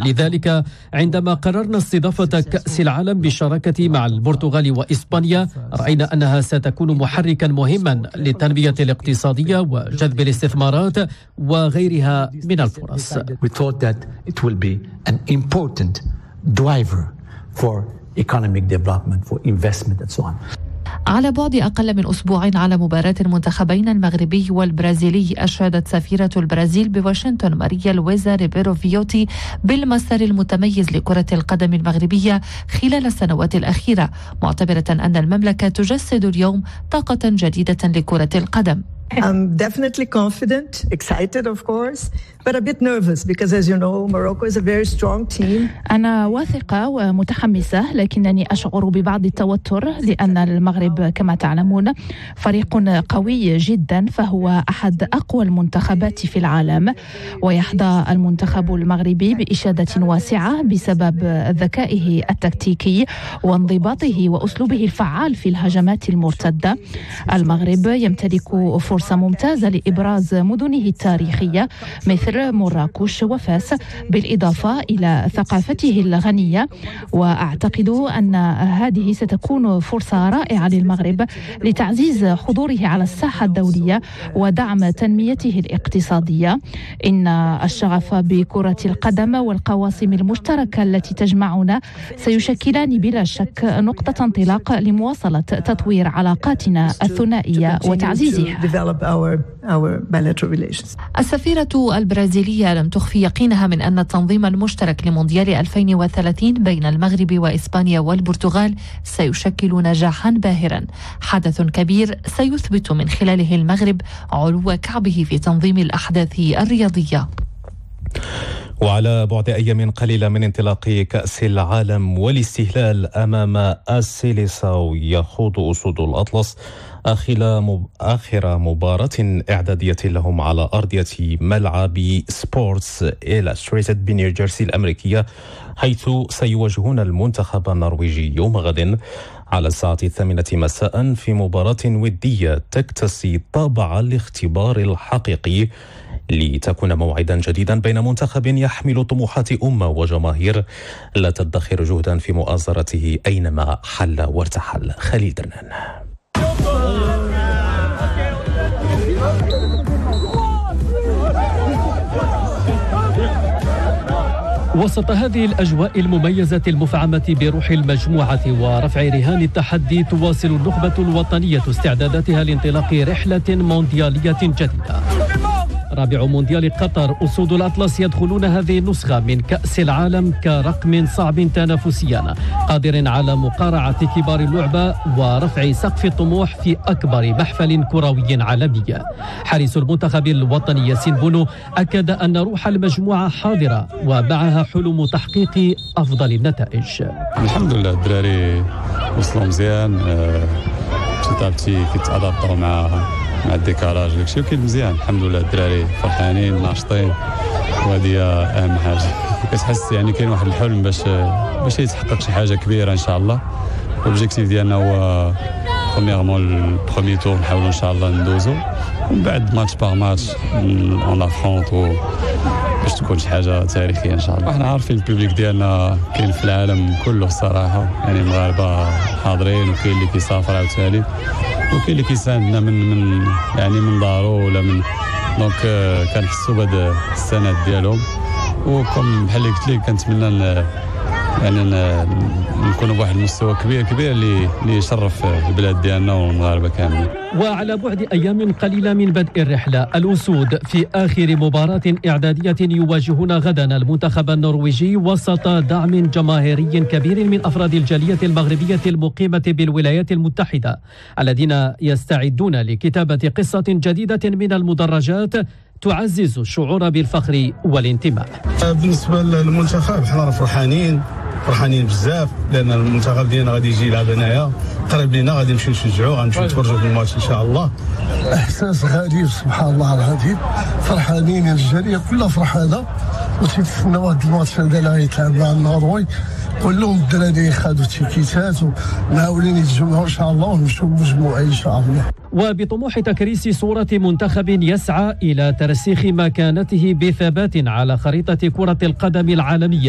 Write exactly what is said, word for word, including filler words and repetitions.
لذلك عندما قررنا استضافة كأس العالم بالشراكة مع البرتغال وإسبانيا رأينا أنها ستكون محركا مهما للتنمية الاقتصادية وجذب الاستثمارات وغيرها من الفرص. We thought that it will be an important driver for economic development, for investment and so on. على بعد أقل من أسبوع على مباراة المنتخبين المغربي والبرازيلي، أشادت سفيرة البرازيل بواشنطن ماريا لويزا ريبيرو فيوتي بالمسار المتميز لكرة القدم المغربية خلال السنوات الأخيرة، معتبرة أن المملكة تجسد اليوم طاقة جديدة لكرة القدم. I'm definitely confident, excited of course, but a bit nervous because as you know Morocco is a very strong team. أنا واثقة ومتحمسة لكنني أشعر ببعض التوتر لأن المغرب كما تعلمون فريق قوي جدا، فهو أحد أقوى المنتخبات في العالم، ويحظى المنتخب المغربي بإشادة واسعة بسبب ذكائه التكتيكي وانضباطه وأسلوبه الفعال في الهجمات المرتدة. المغرب يمتلك فرصة فرصة ممتازة لإبراز مدنه التاريخية مثل مراكش وفاس، بالإضافة إلى ثقافته الغنية، وأعتقد أن هذه ستكون فرصة رائعة للمغرب لتعزيز حضوره على الساحة الدولية ودعم تنميته الاقتصادية. إن الشغف بكرة القدم والقواسم المشتركة التي تجمعنا سيشكلان بلا شك نقطة انطلاق لمواصلة تطوير علاقاتنا الثنائية وتعزيزها. السفيرة البرازيلية لم تخفي يقينها من أن التنظيم المشترك لمونديال ألفين وثلاثين بين المغرب وإسبانيا والبرتغال سيشكل نجاحا باهرا، حدث كبير سيثبت من خلاله المغرب علو كعبه في تنظيم الأحداث الرياضية. وعلى بعد أيام قليلة من انطلاق كأس العالم والاستهلال أمام السيليساو، يخوض أسود الأطلس آخر مباراة إعدادية لهم على أرضية ملعب سبورتس إلستريتد بنيوجيرسي الأمريكية، حيث سيواجهون المنتخب النرويجي يوم غد على الساعة الثامنة مساء في مباراة ودية تكتسي طابع الاختبار الحقيقي لتكون موعدا جديدا بين منتخب يحمل طموحات أمة وجماهير لا تدخر جهدا في مؤازرته أينما حل وارتحل. خليل درنان. وسط هذه الأجواء المميزة المفعمة بروح المجموعة ورفع رهان التحدي، تواصل النخبة الوطنية استعداداتها لانطلاق رحلة مونديالية جديدة. رابع مونديال قطر، أسود الأطلس يدخلون هذه النسخة من كأس العالم كرقم صعب تنافسيا، قادر على مقارعة كبار اللعبة ورفع سقف الطموح في أكبر محفل كروي عالمي. حارس المنتخب الوطني ياسين بونو أكد أن روح المجموعة حاضرة ومعها حلم تحقيق أفضل النتائج. الحمد لله الدراري وصلوا مزيان، تعبتي كيتأدابطوا مع مع الديكاراج داكشي وكاين مزيان الحمد لله. الدراري فرحانين ناشطين وهذه اهم حاجه. كتحس يعني كاين واحد الحلم باش باش يتحقق شي حاجه كبيره ان شاء الله. الاوبجيكتيف ديالنا هو برومييرمون البروميي تور نحاولوا ان شاء الله ندوزو، ومن بعد ماتش باغ ماتش اون افرونت باش تكون شي حاجه تاريخيه ان شاء الله. احنا عارفين البوبليك ديالنا كاين في العالم كله الصراحه، يعني المغاربه حاضرين وكاين اللي كيسافر عاوتاني وكاين اللي كيساندنا من من يعني من دارو ولا من دونك كنحسوا بهذا السند ديالهم. وكم بحال اللي قلت لك كنتمنى يعني نكونوا بواحد المستوى كبير كبير اللي اللي يشرف البلاد ديالنا والمغاربه كاملين. وعلى بعد ايام قليله من بدء الرحله، الاسود في اخر مباراه اعداديه يواجهون غدا المنتخب النرويجي وسط دعم جماهيري كبير من افراد الجاليه المغربيه المقيمه بالولايات المتحده، الذين يستعدون لكتابه قصه جديده من المدرجات تعزز الشعور بالفخر والانتماء. بالنسبه للمنتخب حنا فرحانين فرحانين بزاف، لان المنتخب ديالنا غادي يجي يلعب هنايا قريب لينا، غادي نمشيو نشجعوه، غنمشيو نتفرجوا في الماتش ان شاء الله. احساس غريب سبحان الله العظيم، فرحانين الجاليه كلها فرحانه وتيتسناو هذا الماتش هذا اللي غيتلعب مع النرويج. كلهم الدراري خدوا تيكيتات ومعاولين يتجمعوا ان شاء الله ونمشيو مجموعه ان شاء الله. وبطموح تكريس صورة منتخب يسعى إلى ترسيخ مكانته بثبات على خريطة كرة القدم العالمية،